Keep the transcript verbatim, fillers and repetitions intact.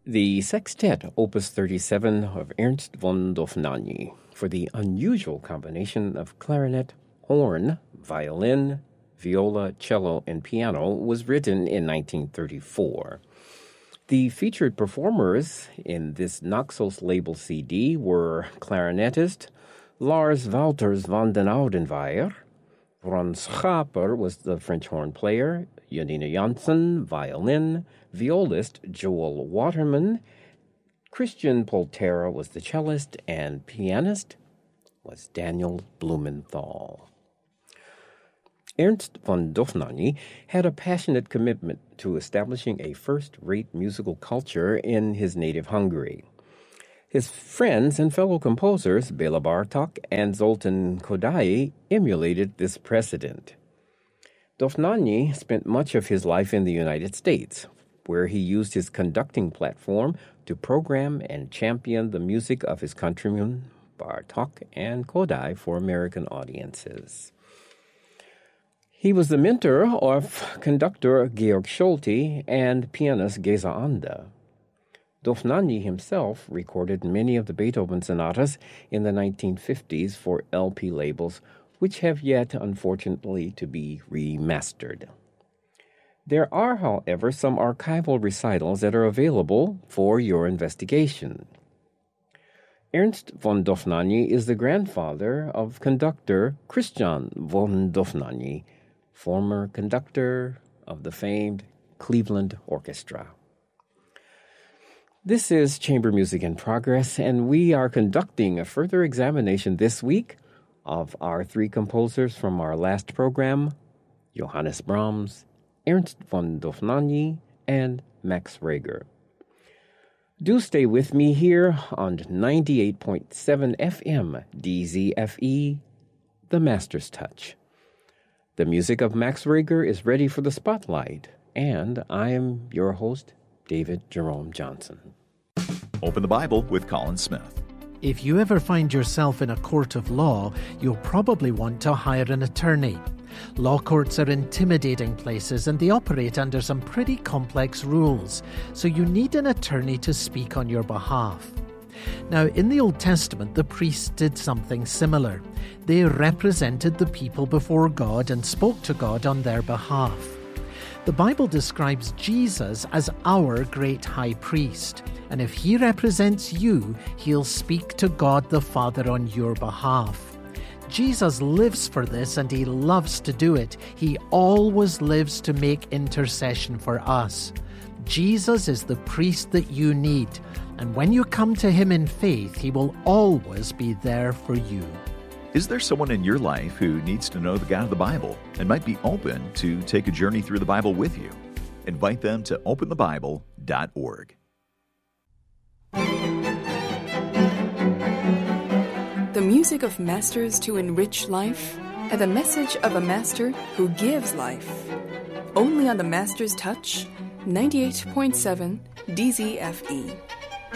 The Sextet, Opus thirty-seven of Ernst von Dohnanyi, for the unusual combination of clarinet, horn, violin, viola, cello, and piano, was written in nineteen thirty-four. The featured performers in this Naxos label C D were clarinetist Lars Wouters van den Oudenweier, Ron Schaper was the French horn player, Janine Janssen, violin, violist Joel Waterman, Christian Poltera was the cellist, and pianist was Daniel Blumenthal. Ernst von Dohnanyi had a passionate commitment to establishing a first-rate musical culture in his native Hungary. His friends and fellow composers, Bela Bartok and Zoltan Kodály, emulated this precedent. Dohnanyi spent much of his life in the United States, where he used his conducting platform to program and champion the music of his countrymen, Bartok and Kodály, for American audiences. He was the mentor of conductor Georg Scholti and pianist Geza Anda. Dohnanyi himself recorded many of the Beethoven sonatas in the nineteen fifties for L P labels, which have yet, unfortunately, to be remastered. There are, however, some archival recitals that are available for your investigation. Ernst von Dohnanyi is the grandfather of conductor Christian von Dohnanyi, former conductor of the famed Cleveland Orchestra. This is Chamber Music in Progress, and we are conducting a further examination this week of our three composers from our last program, Johannes Brahms, Ernst von Dohnanyi, and Max Reger. Do stay with me here on ninety-eight point seven F M D Z F E, The Master's Touch. The music of Max Reger is ready for the spotlight, and I am your host, David Jerome Johnson. Open the Bible with Colin Smith. If you ever find yourself in a court of law, you'll probably want to hire an attorney. Law courts are intimidating places and they operate under some pretty complex rules, so you need an attorney to speak on your behalf. Now, in the Old Testament, the priests did something similar. They represented the people before God and spoke to God on their behalf. The Bible describes Jesus as our great high priest, and if he represents you, he'll speak to God the Father on your behalf. Jesus lives for this, and he loves to do it. He always lives to make intercession for us. Jesus is the priest that you need, and when you come to him in faith, he will always be there for you. Is there someone in your life who needs to know the God of the Bible and might be open to take a journey through the Bible with you? Invite them to open the bible dot org. The music of masters to enrich life, and the message of a master who gives life. Only on the Master's Touch, ninety-eight point seven D Z F E.